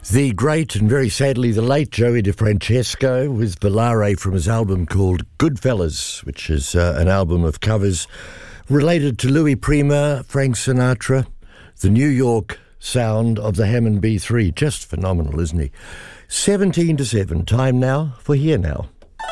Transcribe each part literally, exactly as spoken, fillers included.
The great and very sadly the late Joey DeFrancesco with Bellare from his album called Goodfellas, which is uh, an album of covers related to Louis Prima, Frank Sinatra, the New York sound of the Hammond B three. Just phenomenal, isn't he? seventeen to seven, time now for Here Now.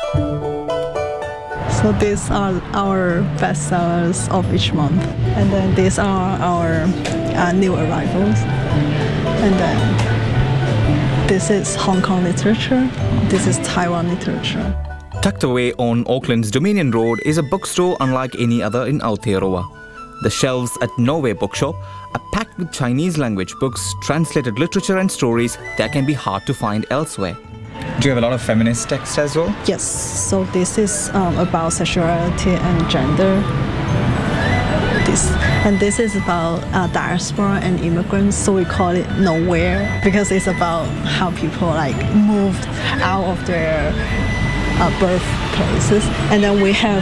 So these are our bestsellers of each month. And then these are our uh, new arrivals. And then this is Hong Kong literature. This is Taiwan literature. Tucked away on Auckland's Dominion Road is a bookstore unlike any other in Aotearoa. The shelves at Norway Bookshop are packed with Chinese language books, translated literature and stories that can be hard to find elsewhere. Do you have a lot of feminist text as well? Yes, so this is um, about sexuality and gender. This, and this is about uh, diaspora and immigrants, so we call it Nowhere, because it's about how people like moved out of their uh, birthplaces. And then we have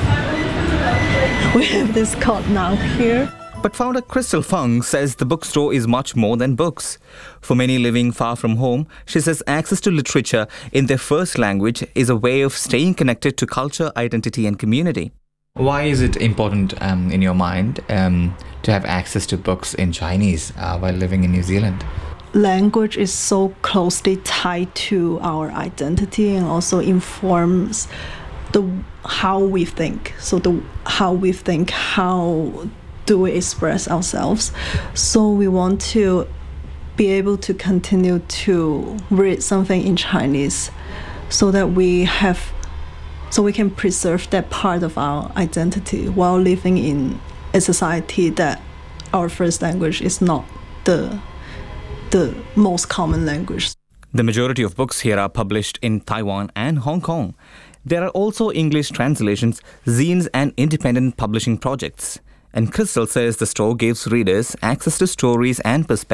we have this called Now Here. But founder Crystal Fung says the bookstore is much more than books. For many living far from home, she says access to literature in their first language is a way of staying connected to culture, identity and community. Why is it important um, in your mind um, to have access to books in Chinese uh, while living in New Zealand? Language is so closely tied to our identity and also informs the how we think. So the how we think, how do we express ourselves. So we want to be able to continue to read something in Chinese so that we have so we can preserve that part of our identity while living in a society that our first language is not the the most common language. The majority of books here are published in Taiwan and Hong Kong. There are also English translations, zines and independent publishing projects. And Crystal says the store gives readers access to stories and perspectives